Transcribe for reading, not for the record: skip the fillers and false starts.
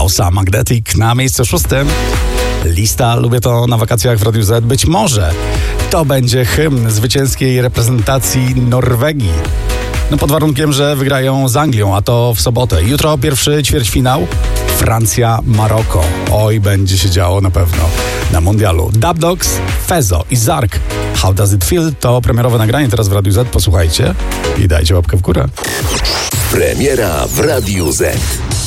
Osa Magnetic na miejscu 6. Lista Lubię to na wakacjach w Radiu Z. Być może to będzie hymn zwycięskiej reprezentacji Norwegii. No pod warunkiem, że wygrają z Anglią, a to w sobotę. Jutro pierwszy ćwierćfinał. Francja-Maroko. Oj, będzie się działo na pewno na mundialu. Dub Dogs, Fezo i Zark. How Does It Feel? To premierowe nagranie teraz w Radiu Z. Posłuchajcie i dajcie łapkę w górę. Premiera w Radiu Z.